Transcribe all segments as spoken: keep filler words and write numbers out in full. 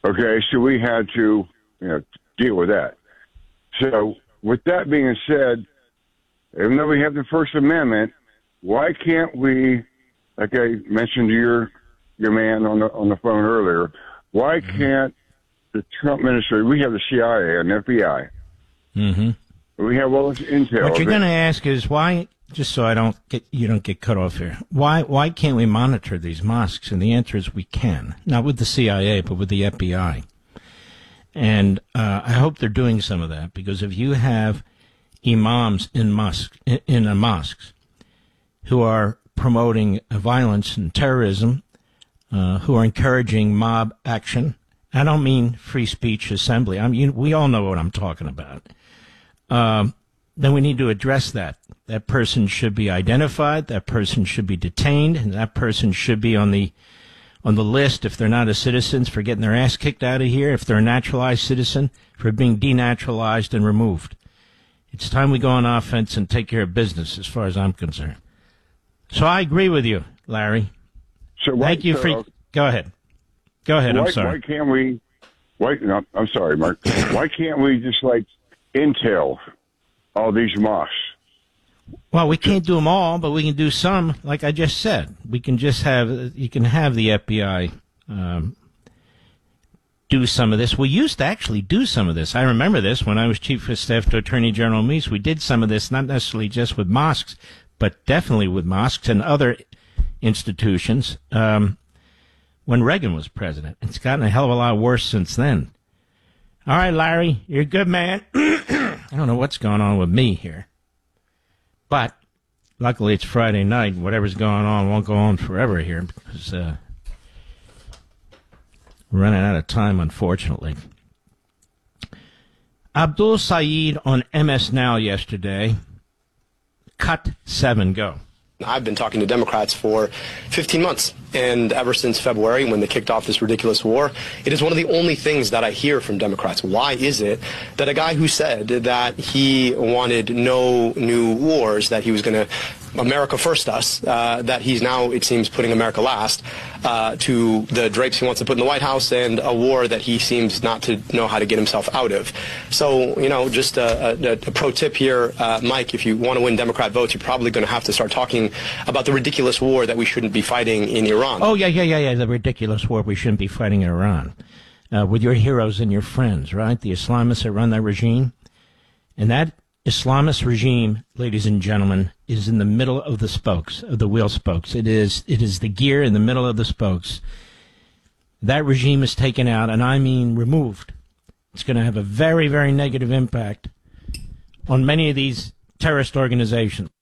Okay, so we had to, you know, deal with that. So with that being said, even though we have the First Amendment, why can't we, like I mentioned to your your man on the on the phone earlier, why mm-hmm. can't the Trump administration? We have the C I A and F B I. Mm-hmm. We have all this intel. What you're going to ask is why, just so I don't get you don't get cut off here. Why why can't we monitor these mosques? And the answer is we can, not with the C I A, but with the F B I. And uh, I hope they're doing some of that, because if you have imams in mosques in, in a mosques who are promoting violence and terrorism, uh, who are encouraging mob action, I don't mean free speech assembly. I mean, we all know what I'm talking about. Um, then we need to address that. That person should be identified. That person should be detained, and that person should be on the on the list, if they're not a citizen, for getting their ass kicked out of here. If they're a naturalized citizen, for being denaturalized and removed. It's time we go on offense and take care of business, as far as I'm concerned. So I agree with you, Larry. So why, Thank you so, for. Go ahead. Go ahead. Why, I'm sorry. Why can't we? Why? No, I'm sorry, Mark. Why can't we just like intel all these mosques? Well, we can't do them all, but we can do some. Like I just said, we can just have. You can have the F B I um, do some of this. We used to actually do some of this. I remember this when I was Chief of Staff to Attorney General Meese. We did some of this, not necessarily just with mosques, but definitely with mosques and other institutions. Um, when Reagan was president, it's gotten a hell of a lot worse since then. All right, Larry, you're a good man. I don't know what's going on with me here. But luckily it's Friday night. Whatever's going on won't go on forever here, because uh, we're running out of time, unfortunately. Abdul Saeed on M S Now yesterday. Cut seven, go. I've been talking to Democrats for fifteen months, and ever since February, when they kicked off this ridiculous war, it is one of the only things that I hear from Democrats. Why is it that a guy who said that he wanted no new wars, that he was going to America first us, uh, that he's now, it seems, putting America last, uh, to the drapes he wants to put in the White House, and a war that he seems not to know how to get himself out of. So, you know, just a, a, a pro tip here, uh, Mike, if you want to win Democrat votes, you're probably going to have to start talking about the ridiculous war that we shouldn't be fighting in Iran. Oh, yeah, yeah, yeah, yeah, the ridiculous war we shouldn't be fighting in Iran. Uh, with your heroes and your friends, right? The Islamists that run that regime. And that Islamist regime, ladies and gentlemen, is in the middle of the spokes, of the wheel spokes. It is it is the gear in the middle of the spokes. That regime is taken out, and I mean removed. It's going to have a very, very negative impact on many of these terrorist organizations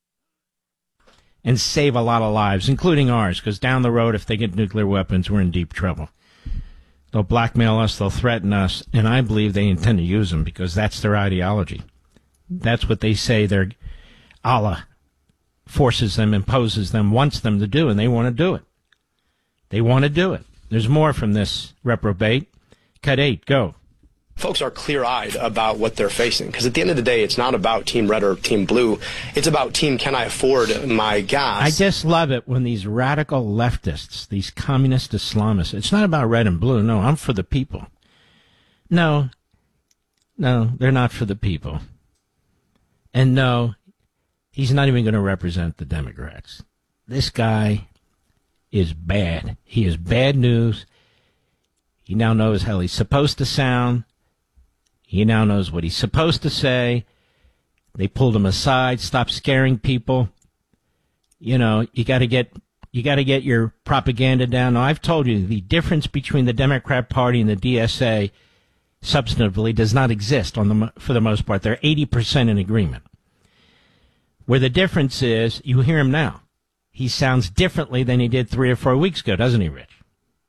and save a lot of lives, including ours, because down the road, if they get nuclear weapons, we're in deep trouble. They'll blackmail us, they'll threaten us, and I believe they intend to use them because that's their ideology. That's what they say their Allah forces them, imposes them, wants them to do, and they want to do it. They want to do it. There's more from this reprobate. Cut eight, go. Folks are clear-eyed about what they're facing, because at the end of the day, it's not about Team Red or Team Blue. It's about Team Can I Afford My Gas? I just love it when these radical leftists, these communist Islamists, it's not about red and blue. No, I'm for the people. No, no, they're not for the people. And no, he's not even going to represent the Democrats. This guy is bad. He is bad news. He now knows how he's supposed to sound. He now knows what he's supposed to say. They pulled him aside. Stop scaring people. You know, you got to get you got to get your propaganda down. Now, I've told you the difference between the Democrat Party and the D S A substantively does not exist on the for the most part. They're eighty percent in agreement. Where the difference is, you hear him now. He sounds differently than he did three or four weeks ago, doesn't he, Rich?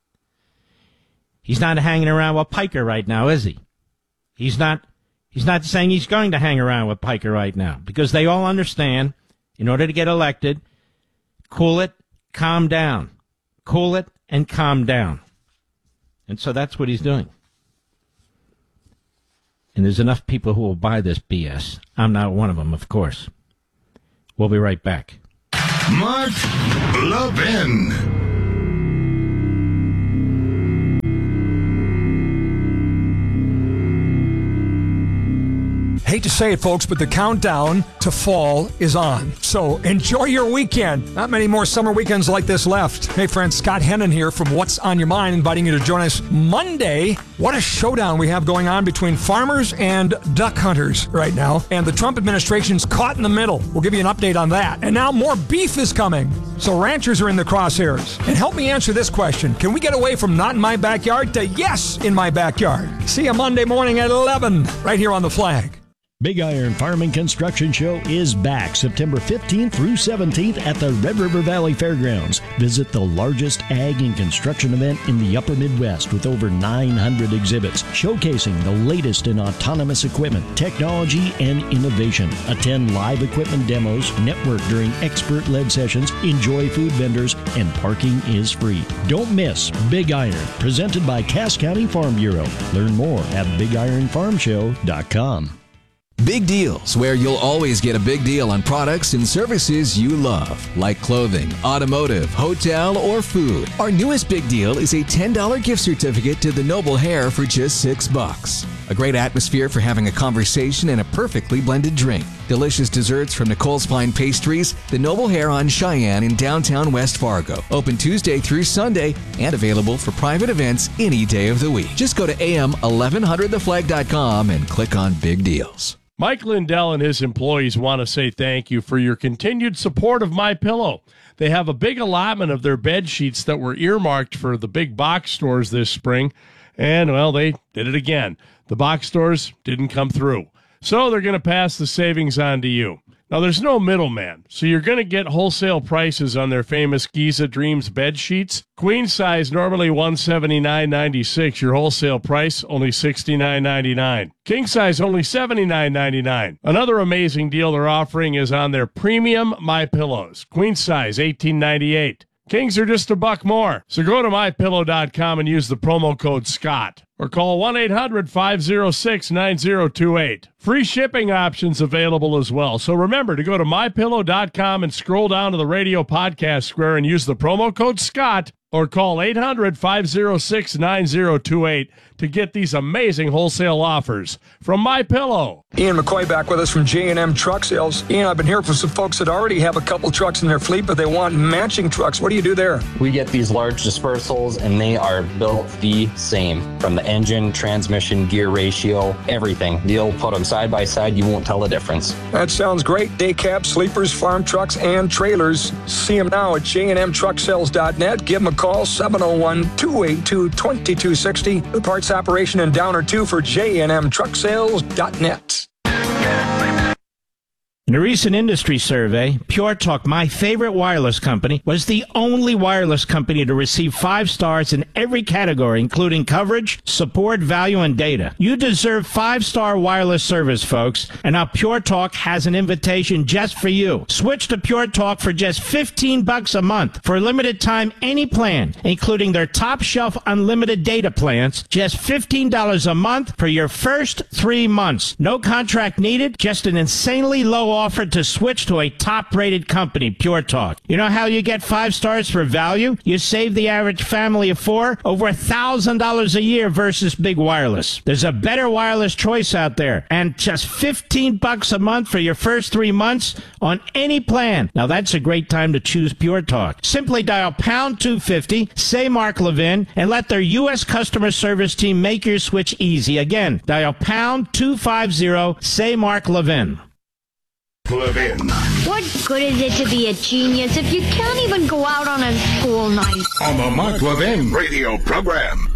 He's not hanging around with Piker right now, is he? He's not he's not saying he's going to hang around with Piker right now, because they all understand, in order to get elected, cool it, calm down. Cool it and calm down. And so that's what he's doing. And there's enough people who will buy this B S. I'm not one of them, of course. We'll be right back. Mark Levin. Hate to say it, folks, but the countdown to fall is on. So enjoy your weekend. Not many more summer weekends like this left. Hey, friends, Scott Hennon here from What's on Your Mind, inviting you to join us Monday. What a showdown we have going on between farmers and duck hunters right now. And the Trump administration's caught in the middle. We'll give you an update on that. And now more beef is coming. So ranchers are in the crosshairs. And help me answer this question. Can we get away from not in my backyard to yes in my backyard? See you Monday morning at eleven, right here on The Flag. Big Iron Farm and Construction Show is back September fifteenth through seventeenth at the Red River Valley Fairgrounds. Visit the largest ag and construction event in the upper Midwest with over nine hundred exhibits showcasing the latest in autonomous equipment, technology, and innovation. Attend live equipment demos, network during expert-led sessions, enjoy food vendors, and parking is free. Don't miss Big Iron, presented by Cass County Farm Bureau. Learn more at big iron farm show dot com. Big Deals, where you'll always get a big deal on products and services you love, like clothing, automotive, hotel, or food. Our newest big deal is a ten dollars gift certificate to the Noble Hair for just six bucks. A great atmosphere for having a conversation and a perfectly blended drink. Delicious desserts from Nicole's Fine Pastries, the Noble Hair on Cheyenne in downtown West Fargo. Open Tuesday through Sunday and available for private events any day of the week. Just go to A M eleven hundred the flag dot com and click on Big Deals. Mike Lindell and his employees want to say thank you for your continued support of MyPillow. They have a big allotment of their bed sheets that were earmarked for the big box stores this spring, and, well, they did it again. The box stores didn't come through, so they're going to pass the savings on to you. Now, there's no middleman, so you're going to get wholesale prices on their famous Giza Dreams bed sheets. Queen size, normally one hundred seventy-nine ninety-six. Your wholesale price, only sixty-nine ninety-nine. King size, only seventy-nine ninety-nine. Another amazing deal they're offering is on their premium MyPillows. Queen size, eighteen ninety-eight. Kings are just a buck more. So go to my pillow dot com and use the promo code SCOTT. Or call one eight hundred five oh six nine oh two eight. Free shipping options available as well. So remember to go to my pillow dot com and scroll down to the radio podcast square and use the promo code SCOTT, or call eight hundred five oh six nine oh two eight to get these amazing wholesale offers from MyPillow. Ian McCoy back with us from J and M Truck Sales. Ian, I've been hearing from some folks that already have a couple trucks in their fleet, but they want matching trucks. What do you do there? We get these large dispersals, and they are built the same. From the engine, transmission, gear ratio, everything. You'll put them side by side, you won't tell the difference. That sounds great. Day cabs, sleepers, farm trucks, and trailers. See them now at j and m truck sales dot net. Give them a call, seven oh one, two eight two, two two six oh. The parts operation in Downer two for j and m truck sales dot net. In a recent industry survey, Pure Talk, my favorite wireless company, was the only wireless company to receive five stars in every category, including coverage, support, value, and data. You deserve five-star wireless service, folks, and now Pure Talk has an invitation just for you. Switch to Pure Talk for just fifteen bucks a month. For a limited time, any plan, including their top-shelf unlimited data plans, just fifteen dollars a month for your first three months. No contract needed, just an insanely low offered to switch to a top-rated company, Pure Talk. You know how you get five stars for value? You save the average family of four over one thousand dollars a year versus Big Wireless. There's a better wireless choice out there, and just fifteen bucks a month for your first three months on any plan. Now that's a great time to choose Pure Talk. Simply dial pound two fifty, say Mark Levin, and let their U S customer service team make your switch easy. Again, dial pound two fifty, say Mark Levin. Levin. What good is it to be a genius if you can't even go out on a school night? On the Mark Levin radio program.